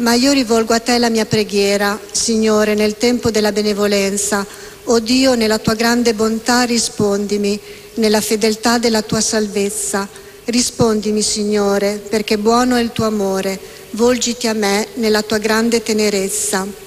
Ma io rivolgo a te la mia preghiera, Signore, nel tempo della benevolenza. O Dio, nella tua grande bontà rispondimi, nella fedeltà della tua salvezza. Rispondimi, Signore, perché buono è il tuo amore. Volgiti a me nella tua grande tenerezza.